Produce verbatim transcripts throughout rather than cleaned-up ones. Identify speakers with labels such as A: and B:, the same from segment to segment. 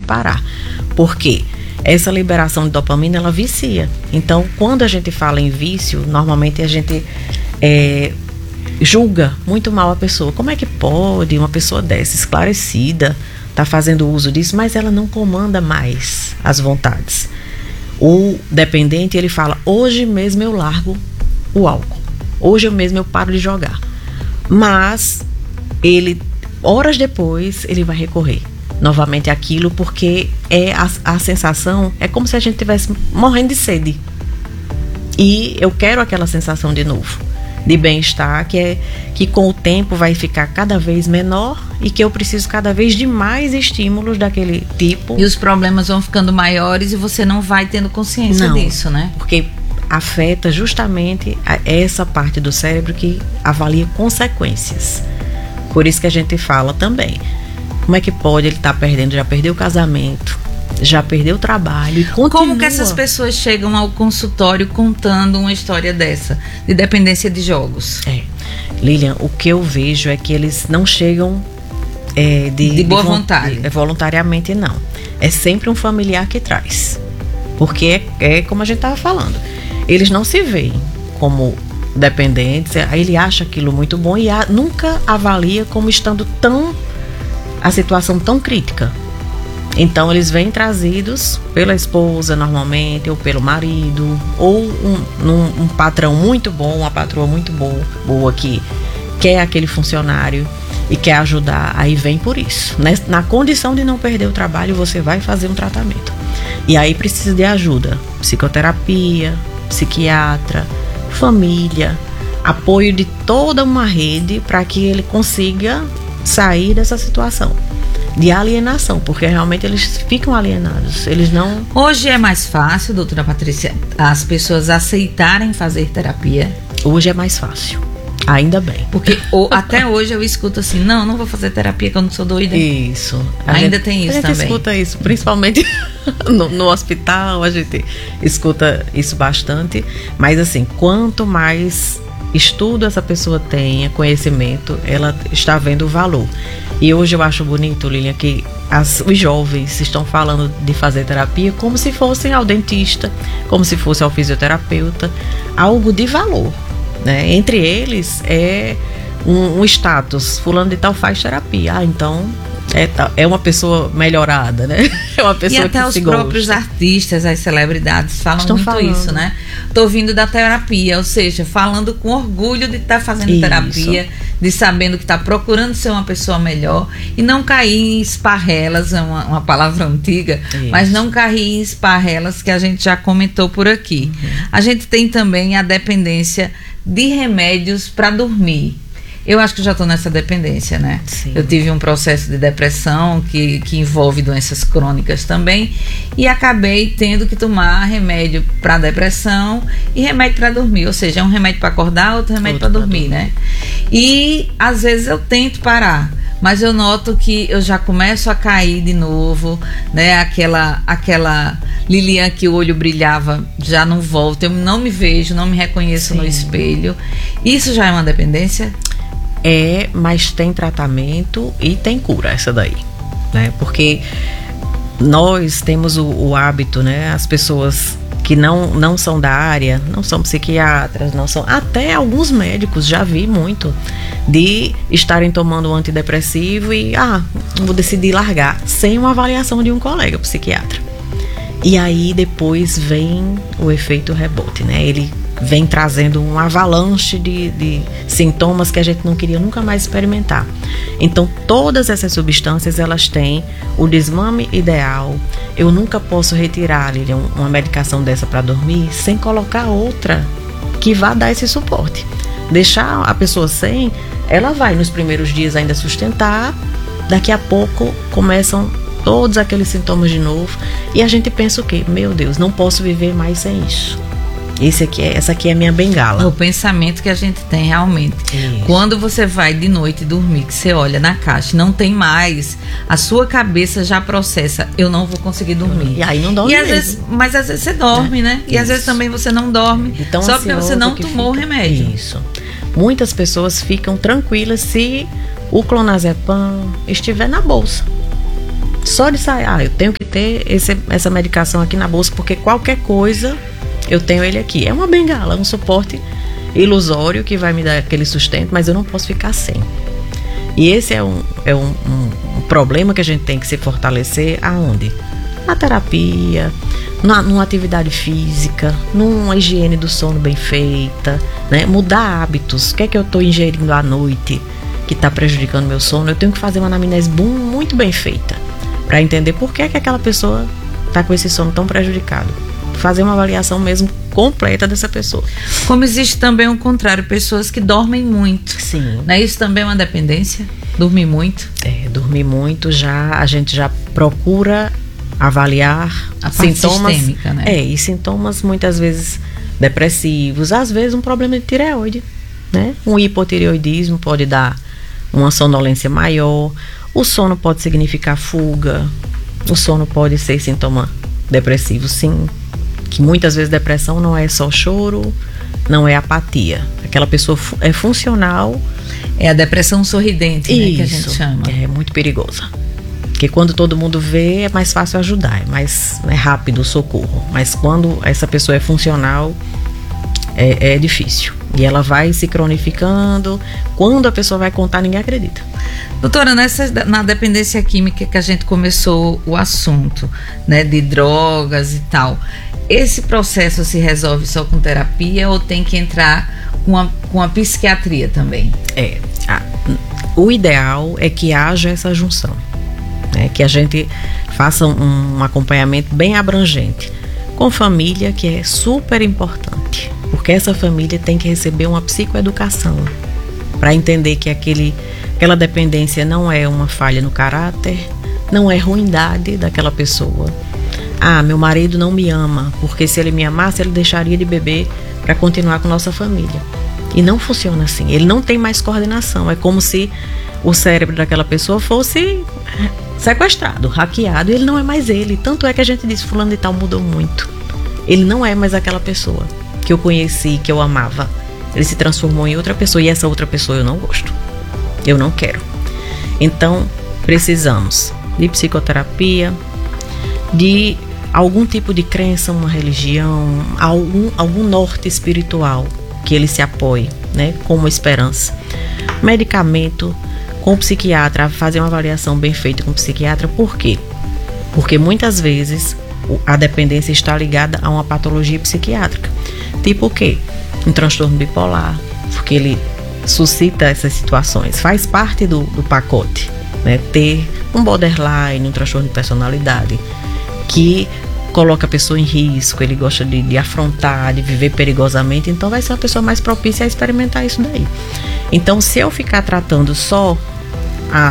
A: parar. Por quê? Essa liberação de dopamina, ela vicia. Então, quando a gente fala em vício, normalmente a gente é, julga muito mal a pessoa. Como é que pode uma pessoa dessa, esclarecida, tá fazendo uso disso, mas ela não comanda mais as vontades? O dependente, ele fala, hoje mesmo eu largo o álcool. Hoje mesmo eu paro de jogar. Mas, ele, horas depois, ele vai recorrer novamente àquilo, porque é a, a sensação, é como se a gente estivesse morrendo de sede. E eu quero aquela sensação de novo, de bem-estar, que, é, que com o tempo vai ficar cada vez menor e que eu preciso cada vez de mais estímulos daquele tipo.
B: E os problemas vão ficando maiores e você não vai tendo consciência não, disso, né?
A: Porque afeta justamente a, essa parte do cérebro que avalia consequências. Por isso que a gente fala também, como é que pode ele estar tá perdendo, já perdeu o casamento, já perdeu o trabalho e continua.
B: Como que essas pessoas chegam ao consultório contando uma história dessa, de dependência de jogos?
A: É. Lilian, o que eu vejo é que eles não chegam é, de,
B: de boa de, vontade.
A: De, voluntariamente, não. É sempre um familiar que traz. Porque é, é como a gente estava falando. Eles não se veem como dependentes, ele acha aquilo muito bom e a, nunca avalia como estando tão, a situação tão crítica. Então eles vêm trazidos pela esposa normalmente, ou pelo marido, ou um, um, um patrão muito bom, uma patroa muito boa, boa que quer aquele funcionário e quer ajudar, aí vem por isso. Na condição de não perder o trabalho, você vai fazer um tratamento. E aí precisa de ajuda, psicoterapia, psiquiatra, família, apoio de toda uma rede para que ele consiga sair dessa situação de alienação, porque realmente eles ficam alienados, eles não...
B: Hoje é mais fácil, doutora Patrícia, as pessoas aceitarem fazer terapia?
A: Hoje é mais fácil, ainda bem.
B: Porque o, até hoje eu escuto assim, não, não vou fazer terapia que eu não sou doida.
A: Isso.
B: Ainda
A: gente,
B: tem isso também.
A: A gente também. escuta isso, principalmente no, no hospital, a gente escuta isso bastante, mas assim, quanto mais estudo essa pessoa tenha, conhecimento, ela está vendo o valor. E hoje eu acho bonito, Lilian, que as, os jovens estão falando de fazer terapia como se fossem ao dentista, como se fosse ao fisioterapeuta, algo de valor, né? Entre eles é um, um status, fulano de tal faz terapia, ah, então é, é uma pessoa melhorada, né? É uma pessoa
B: e até
A: que
B: os
A: se
B: próprios
A: gosta.
B: Artistas, as celebridades falam
A: estão
B: muito
A: falando.
B: Isso, né? Tô vindo da terapia, ou seja, falando com orgulho de estar tá fazendo isso. terapia, de sabendo que está procurando ser uma pessoa melhor e não cair em esparrelas, é uma, uma palavra antiga, isso. mas não cair em esparrelas que a gente já comentou por aqui. Uhum. A gente tem também a dependência de remédios para dormir. Eu acho que já estou nessa dependência, né?
A: Sim.
B: Eu tive um processo de depressão que, que envolve doenças crônicas também e acabei tendo que tomar remédio para depressão e remédio para dormir. Ou seja, é um remédio para acordar, outro remédio para dormir, né? E às vezes eu tento parar, mas eu noto que eu já começo a cair de novo, né? Aquela, aquela Lilian que o olho brilhava já não volta, eu não me vejo, não me reconheço Sim. no espelho. Isso já é uma dependência?
A: É, mas tem tratamento e tem cura essa daí, né? Porque nós temos o, o hábito, né? As pessoas que não, não são da área, não são psiquiatras, não são... Até alguns médicos, já vi muito, de estarem tomando um antidepressivo e, ah, vou decidir largar, sem uma avaliação de um colega psiquiatra. E aí depois vem o efeito rebote, né? Ele vem trazendo um avalanche de, de sintomas que a gente não queria nunca mais experimentar. Então, todas essas substâncias, elas têm o desmame ideal. Eu nunca posso retirar, Lilian, uma medicação dessa para dormir sem colocar outra que vá dar esse suporte. Deixar a pessoa sem, ela vai nos primeiros dias ainda sustentar, daqui a pouco começam todos aqueles sintomas de novo e a gente pensa o quê? Meu Deus, não posso viver mais sem isso. Esse aqui é, essa aqui é a minha bengala.
B: É o pensamento que a gente tem realmente. Isso. Quando você vai de noite dormir, que você olha na caixa, não tem mais, a sua cabeça já processa, eu não vou conseguir dormir.
A: E aí não dorme
B: e às
A: mesmo.
B: vezes, mas às vezes você dorme, é. né? E Isso. às vezes também você não dorme, então, só porque você não tomou
A: fica...
B: o remédio.
A: Isso. Muitas pessoas ficam tranquilas se o clonazepam estiver na bolsa. Só de sair, ah, eu tenho que ter esse, essa medicação aqui na bolsa, porque qualquer coisa eu tenho ele aqui. É uma bengala, um suporte ilusório que vai me dar aquele sustento, mas eu não posso ficar sem. E esse é um, é um, um, um problema que a gente tem que se fortalecer aonde? Na terapia, na, numa atividade física, numa higiene do sono bem feita, né? Mudar hábitos. O que é que eu estou ingerindo à noite que está prejudicando meu sono? Eu tenho que fazer uma anamnese muito bem feita para entender por que é que aquela pessoa está com esse sono tão prejudicado. Fazer uma avaliação mesmo completa dessa pessoa.
B: Como existe também o contrário, pessoas que dormem muito.
A: Sim.
B: Não é isso também uma dependência? Dormir muito?
A: É, dormir muito, já a gente já procura avaliar
B: a parte
A: sintomas,
B: sistêmica, né?
A: É, e sintomas muitas vezes depressivos, às vezes um problema de tireoide, né? Um hipotireoidismo pode dar uma sonolência maior, o sono pode significar fuga, o sono pode ser sintoma depressivo, sim, que muitas vezes depressão não é só choro, não é apatia, aquela pessoa é funcional.
B: É a depressão sorridente, né, que a gente chama.
A: É muito perigosa. Porque quando todo mundo vê, é mais fácil ajudar, é mais é rápido o socorro. Mas quando essa pessoa é funcional, é, é difícil. E ela vai se cronificando. Quando a pessoa vai contar, ninguém acredita.
B: Doutora, nessa, na dependência química que a gente começou o assunto, né, de drogas e tal, esse processo se resolve só com terapia ou tem que entrar com a, com a psiquiatria também?
A: É, a, o ideal é que haja essa junção. Né, que a gente faça um, um acompanhamento bem abrangente com família, que é super importante, porque essa família tem que receber uma psicoeducação para entender que aquele, aquela dependência não é uma falha no caráter, não é ruindade daquela pessoa. Ah, meu marido não me ama, porque se ele me amasse, ele deixaria de beber para continuar com nossa família. E não funciona assim, ele não tem mais coordenação, é como se o cérebro daquela pessoa fosse sequestrado, hackeado, e ele não é mais ele. Tanto é que a gente diz, fulano de tal mudou muito. Ele não é mais aquela pessoa que eu conheci, que eu amava. Ele se transformou em outra pessoa, e essa outra pessoa eu não gosto, eu não quero. Então precisamos de psicoterapia, de algum tipo de crença, uma religião, algum, algum norte espiritual que ele se apoie, né, como esperança. Medicamento com o psiquiatra, fazer uma avaliação bem feita com o psiquiatra. Por quê? Porque muitas vezes a dependência está ligada a uma patologia psiquiátrica. Tipo o quê? Um transtorno bipolar, porque ele suscita essas situações. Faz parte do, do pacote, né? Ter um borderline, um transtorno de personalidade, que coloca a pessoa em risco, ele gosta de, de afrontar, de viver perigosamente, então vai ser uma pessoa mais propícia a experimentar isso daí. Então, se eu ficar tratando só a,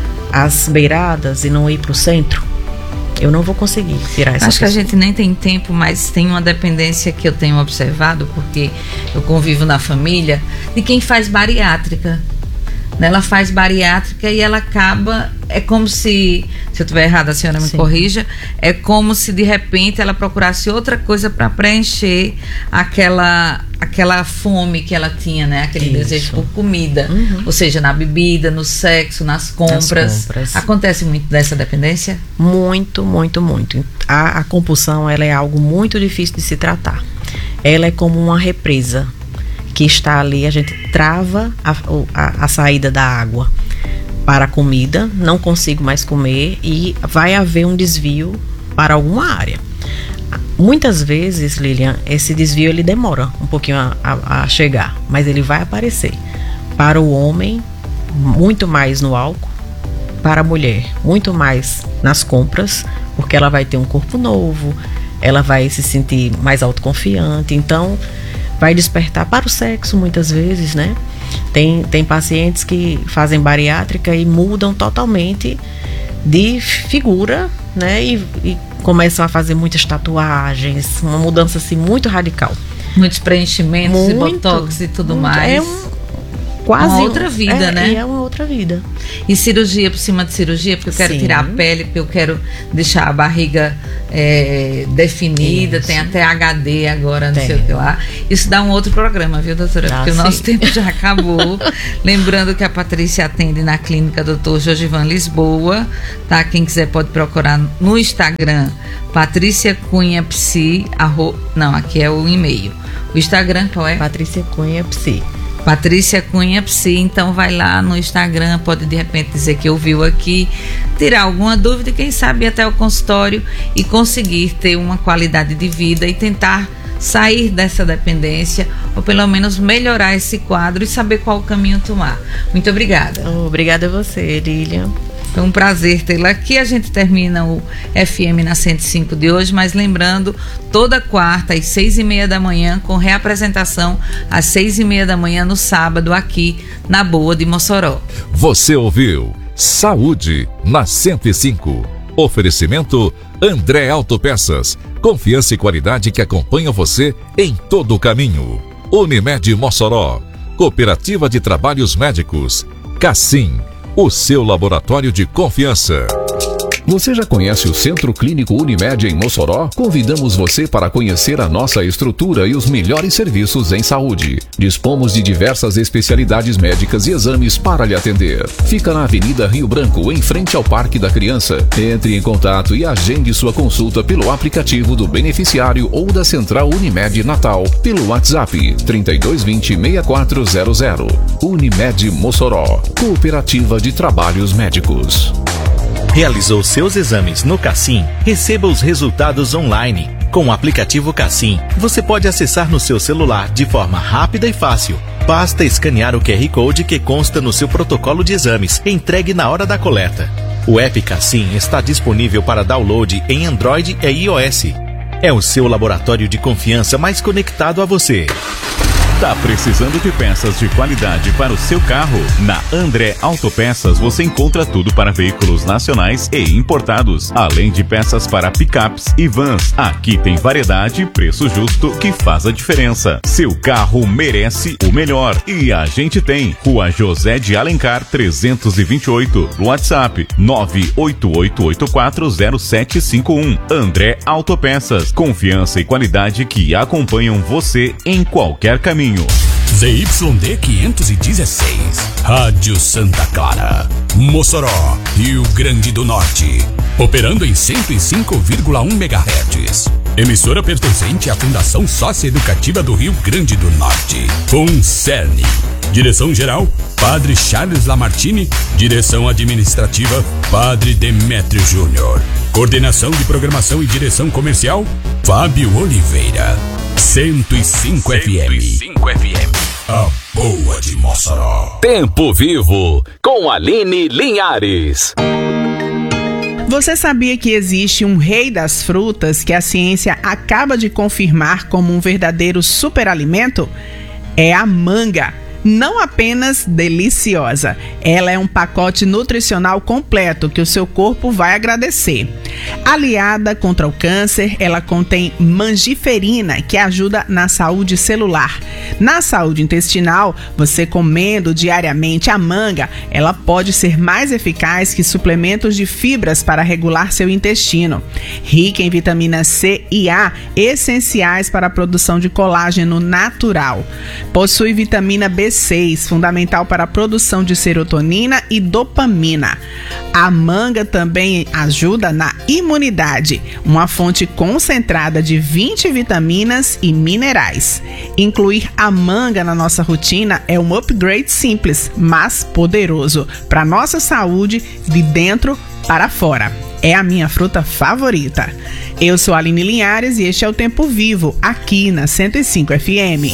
A: as beiradas e não ir para o centro, eu não vou conseguir tirar essa
B: Acho
A: pessoa.
B: que a gente nem tem tempo, mas tem uma dependência que eu tenho observado, porque eu convivo na família, de quem faz bariátrica. Ela faz bariátrica e ela acaba, é como se, se eu estiver errada, a senhora me Sim. corrija, é como se de repente ela procurasse outra coisa para preencher aquela, aquela fome que ela tinha, né? Aquele Isso. desejo por comida, uhum. ou seja, na bebida, no sexo, nas compras. Nas compras. Acontece muito dessa dependência? Muito, muito, muito. A, a compulsão, ela é algo muito difícil de se tratar. Ela é como uma represa que está ali, a gente trava a, a, a saída da água para a comida, não consigo mais comer e vai haver um desvio para alguma área. Muitas vezes, Lilian, esse desvio ele demora um pouquinho a, a, a chegar, mas ele vai aparecer. Para o homem, muito mais no álcool, para a mulher, muito mais nas compras, porque ela vai ter um corpo novo, ela vai se sentir mais autoconfiante, então vai despertar para o sexo muitas vezes, né? Tem, tem pacientes que fazem bariátrica e mudam totalmente de figura, né? E, e começam a fazer muitas tatuagens, uma mudança assim muito radical. Muitos preenchimentos muito, e botox e tudo muito, mais. É um, quase uma outra vida, é, né? É uma outra vida. E cirurgia por cima de cirurgia, porque eu quero Sim. tirar a pele, porque eu quero deixar a barriga é, definida, isso. Tem até H D agora, não tem. Sei o que lá. Isso dá um outro programa, viu, doutora? Porque ah, o nosso tempo já acabou. Lembrando que a Patrícia atende na clínica doutor Jogivan Lisboa, tá? Quem quiser pode procurar no Instagram, Patrícia Cunha Psi, arro... não, aqui é o e-mail. O Instagram qual é?
A: Patrícia Cunha Psi.
B: Patrícia Cunha Psi, então vai lá no Instagram, pode de repente dizer que ouviu aqui, tirar alguma dúvida e quem sabe ir até o consultório e conseguir ter uma qualidade de vida e tentar sair dessa dependência ou pelo menos melhorar esse quadro e saber qual caminho tomar. Muito obrigada.
A: Obrigada a você, Lilian.
B: Foi um prazer tê-la aqui. A gente termina o F M na cento e cinco de hoje, mas lembrando, toda quarta às seis e meia da manhã, com reapresentação às seis e meia da manhã no sábado, aqui na Boa de Mossoró.
C: Você ouviu Saúde na cento e cinco. Oferecimento André Autopeças. Confiança e qualidade que acompanham você em todo o caminho. Unimed Mossoró. Cooperativa de Trabalhos Médicos. Cassim. O seu laboratório de confiança.
D: Você já conhece o Centro Clínico Unimed em Mossoró? Convidamos você para conhecer a nossa estrutura e os melhores serviços em saúde. Dispomos de diversas especialidades médicas e exames para lhe atender. Fica na Avenida Rio Branco, em frente ao Parque da Criança. Entre em contato e agende sua consulta pelo aplicativo do beneficiário ou da Central Unimed Natal pelo WhatsApp trinta e dois vinte, sessenta e quatro zero zero. Unimed Mossoró. Cooperativa de Trabalhos Médicos.
E: Realizou seus exames no Cassim? Receba os resultados online. Com o aplicativo Cassim, você pode acessar no seu celular de forma rápida e fácil. Basta escanear o Q R Code que consta no seu protocolo de exames, entregue na hora da coleta. O app Cassim está disponível para download em Android e iOS. É o seu laboratório de confiança mais conectado a você.
F: Tá precisando de peças de qualidade para o seu carro? Na André Autopeças você encontra tudo para veículos nacionais e importados, além de peças para picapes e vans. Aqui tem variedade e preço justo que faz a diferença. Seu carro merece o melhor e a gente tem. Rua José de Alencar trezentos e vinte e oito, WhatsApp nove oito oito oito quatro zero sete cinco um. André Autopeças, confiança e qualidade que acompanham você em qualquer caminho.
G: Z Y D quinhentos e dezesseis, Rádio Santa Clara, Mossoró, Rio Grande do Norte, operando em cento e cinco vírgula um megahertz. Emissora pertencente à Fundação Socioeducativa do Rio Grande do Norte. FUNCERN. Direção-geral, Padre Charles Lamartine. Direção administrativa, Padre Demétrio Júnior. Coordenação de programação e direção comercial, Fábio Oliveira. cento e cinco F M. cento e cinco F M. A Boa de Mossoró.
C: Tempo Vivo, com Aline Linhares.
H: Você sabia que existe um rei das frutas que a ciência acaba de confirmar como um verdadeiro superalimento? É a manga. Não apenas deliciosa, ela é um pacote nutricional completo que o seu corpo vai agradecer. Aliada contra o câncer, ela contém mangiferina, que ajuda na saúde celular. Na saúde intestinal, você comendo diariamente a manga, ela pode ser mais eficaz que suplementos de fibras para regular seu intestino. Rica em vitamina C e A, essenciais para a produção de colágeno natural. Possui vitamina B seis, fundamental para a produção de serotonina e dopamina. A manga também ajuda na imunidade, uma fonte concentrada de vinte vitaminas e minerais. Incluir a manga na nossa rotina é um upgrade simples, mas poderoso para nossa saúde de dentro para fora. É a minha fruta favorita. Eu sou a Aline Linhares e este é o Tempo Vivo, aqui na cento e cinco F M.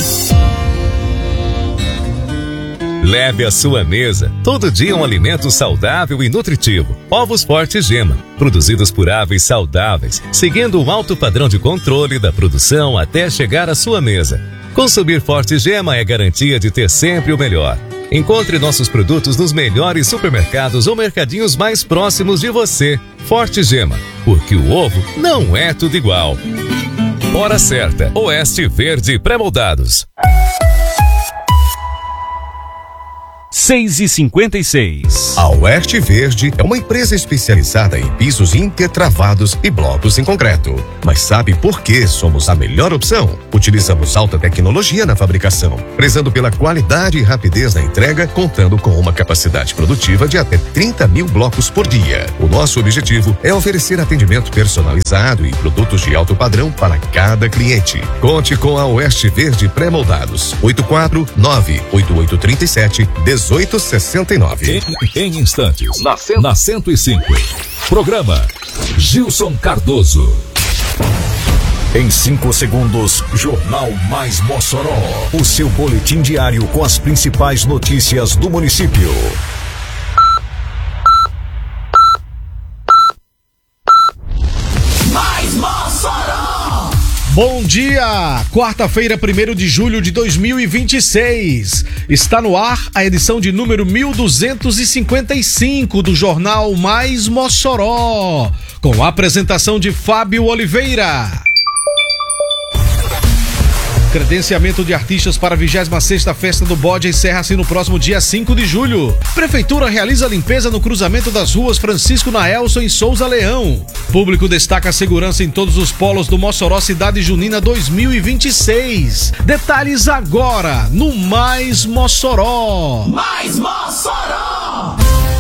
C: Leve à sua mesa todo dia um alimento saudável e nutritivo. Ovos Forte Gema, produzidos por aves saudáveis, seguindo um alto padrão de controle da produção até chegar à sua mesa. Consumir Forte Gema é garantia de ter sempre o melhor. Encontre nossos produtos nos melhores supermercados ou mercadinhos mais próximos de você. Forte Gema, porque o ovo não é tudo igual. Hora certa, Oeste Verde Pré-moldados.
F: seis e cinquenta e seis.
I: A Oeste Verde é uma empresa especializada em pisos intertravados e blocos em concreto. Mas sabe por que somos a melhor opção? Utilizamos alta tecnologia na fabricação, prezando pela qualidade e rapidez na entrega, contando com uma capacidade produtiva de até trinta mil blocos por dia. O nosso objetivo é oferecer atendimento personalizado e produtos de alto padrão para cada cliente. Conte com a Oeste Verde pré-moldados. oito quatro nove oito oito três sete um oito seis nove.
D: Em, em instantes, na, cento... na cento e cinco. Programa Gilson Cardoso.
J: Em cinco segundos, Jornal Mais Mossoró. O seu boletim diário com as principais notícias do município.
G: Mais Mossoró!
K: Bom dia! Quarta-feira, primeiro de julho de dois mil e vinte e seis. Está no ar a edição de número mil duzentos e cinquenta e cinco do Jornal Mais Mossoró, com a apresentação de Fábio Oliveira. Credenciamento de artistas para a vigésima sexta Festa do Bode encerra-se no próximo dia cinco de julho. Prefeitura realiza limpeza no cruzamento das ruas Francisco Naelson e Souza Leão. Público destaca a segurança em todos os polos do Mossoró Cidade Junina dois mil e vinte e seis. Detalhes agora no Mais Mossoró.
G: Mais Mossoró!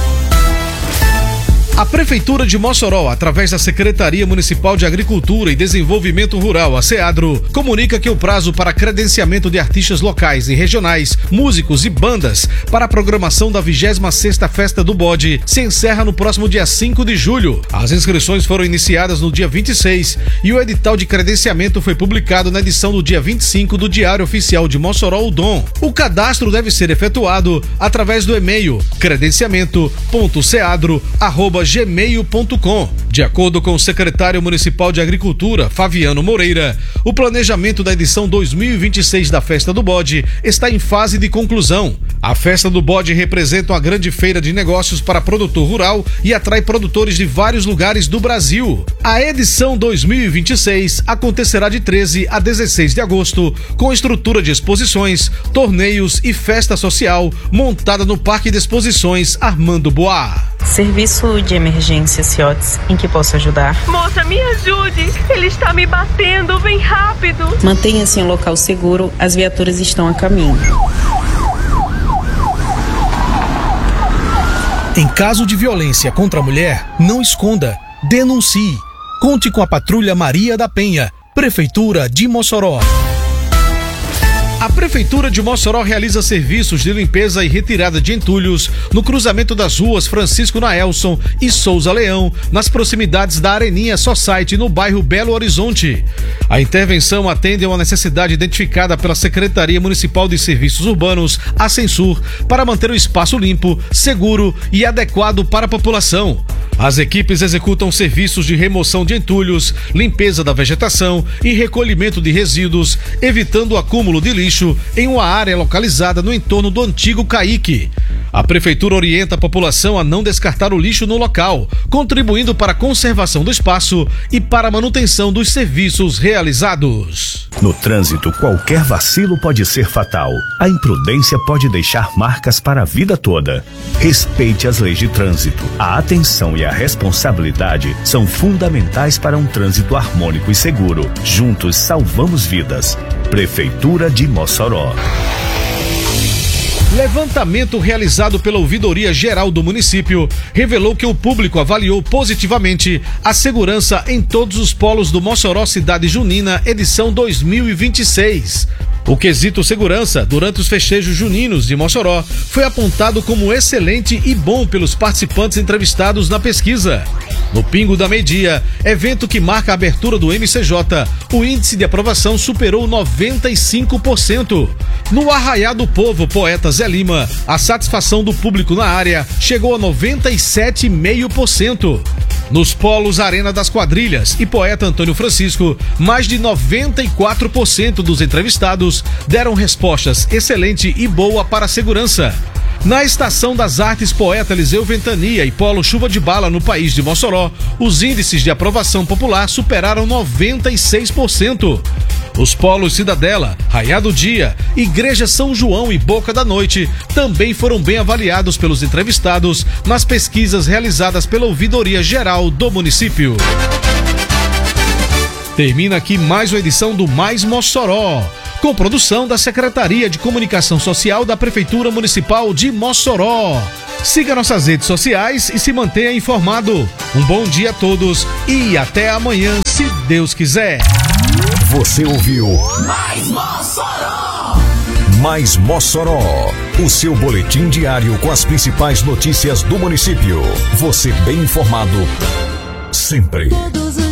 K: A Prefeitura de Mossoró, através da Secretaria Municipal de Agricultura e Desenvolvimento Rural, a SEADRO, comunica que o prazo para credenciamento de artistas locais e regionais, músicos e bandas para a programação da vigésima sexta Festa do Bode se encerra no próximo dia cinco de julho. As inscrições foram iniciadas no dia vinte e seis e o edital de credenciamento foi publicado na edição do dia vinte e cinco do Diário Oficial de Mossoró, o D O M. O cadastro deve ser efetuado através do e-mail credenciamento ponto seadro arroba gmail ponto com. De acordo com o secretário municipal de Agricultura, Fabiano Moreira, o planejamento da edição dois mil e vinte e seis da Festa do Bode está em fase de conclusão. A Festa do Bode representa uma grande feira de negócios para produtor rural e atrai produtores de vários lugares do Brasil. A edição dois mil e vinte e seis acontecerá de treze a dezesseis de agosto, com estrutura de exposições, torneios e festa social montada no Parque de Exposições Armando Boá.
L: Serviço de emergência CIOTS, em que posso ajudar?
M: Moça, me ajude! Ele está me batendo, vem rápido!
L: Mantenha-se em um local seguro, as viaturas estão a caminho.
K: Em caso de violência contra a mulher, não esconda, denuncie. Conte com a Patrulha Maria da Penha, Prefeitura de Mossoró. A Prefeitura de Mossoró realiza serviços de limpeza e retirada de entulhos no cruzamento das ruas Francisco Naelson e Souza Leão, nas proximidades da Areninha Society, no bairro Belo Horizonte. A intervenção atende a uma necessidade identificada pela Secretaria Municipal de Serviços Urbanos, a Censur, para manter o espaço limpo, seguro e adequado para a população. As equipes executam serviços de remoção de entulhos, limpeza da vegetação e recolhimento de resíduos, evitando o acúmulo de lixo em uma área localizada no entorno do antigo Caique. A Prefeitura orienta a população a não descartar o lixo no local, contribuindo para a conservação do espaço e para a manutenção dos serviços realizados.
J: No trânsito, qualquer vacilo pode ser fatal. A imprudência pode deixar marcas para a vida toda. Respeite as leis de trânsito. A atenção e a responsabilidade são fundamentais para um trânsito harmônico e seguro. Juntos salvamos vidas. Prefeitura de Mossoró.
K: Levantamento realizado pela Ouvidoria Geral do município revelou que o público avaliou positivamente a segurança em todos os polos do Mossoró Cidade Junina, edição dois mil e vinte e seis. O quesito segurança durante os festejos juninos de Mossoró foi apontado como excelente e bom pelos participantes entrevistados na pesquisa. No Pingo da Meia-Dia, evento que marca a abertura do M C J, o índice de aprovação superou noventa e cinco por cento. No Arraiá do Povo, poeta Zé Lima, a satisfação do público na área chegou a noventa e sete vírgula cinco por cento. Nos polos Arena das Quadrilhas e Poeta Antônio Francisco, mais de noventa e quatro por cento dos entrevistados deram respostas excelente e boa para a segurança. Na Estação das Artes Poeta Eliseu Ventania e Polo Chuva de Bala no País de Mossoró, os índices de aprovação popular superaram noventa e seis por cento. Os polos Cidadela, Raiá do Dia, Igreja São João e Boca da Noite também foram bem avaliados pelos entrevistados nas pesquisas realizadas pela Ouvidoria Geral do município. Termina aqui mais uma edição do Mais Mossoró, com produção da Secretaria de Comunicação Social da Prefeitura Municipal de Mossoró. Siga nossas redes sociais e se mantenha informado. Um bom dia a todos e até amanhã, se Deus quiser.
J: Você ouviu
G: Mais Mossoró!
J: Mais Mossoró, o seu boletim diário com as principais notícias do município. Você bem informado sempre.